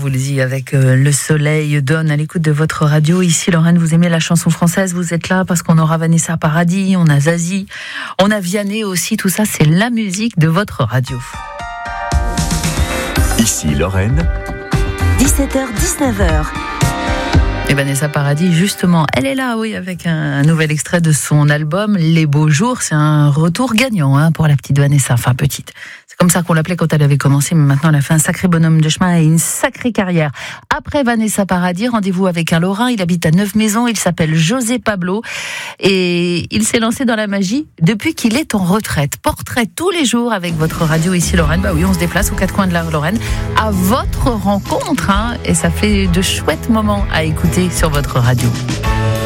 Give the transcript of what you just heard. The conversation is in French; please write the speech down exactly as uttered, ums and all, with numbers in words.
Woolsey avec euh, Le Soleil donne à l'écoute de votre radio. Ici, Lorraine, vous aimez la chanson française, vous êtes là parce qu'on aura Vanessa Paradis, on a Zazie, on a Vianney aussi. Tout ça, c'est la musique de votre radio. Ici, Lorraine. dix-sept heures dix-neuf heures. Et Vanessa Paradis, justement, elle est là, oui, avec un, un nouvel extrait de son album Les Beaux Jours. C'est un retour gagnant hein, pour la petite Vanessa, enfin petite. C'est comme ça qu'on l'appelait quand elle avait commencé, mais maintenant elle a fait un sacré bonhomme de chemin et une sacrée carrière. Après Vanessa Paradis, rendez-vous avec un Lorrain, il habite à Neuf-Maisons, il s'appelle José Pablo et il s'est lancé dans la magie depuis qu'il est en retraite. Portrait tous les jours avec votre radio ici Lorraine. Bah oui, on se déplace aux quatre coins de la Lorraine à votre rencontre hein, et ça fait de chouettes moments à écouter sur votre radio.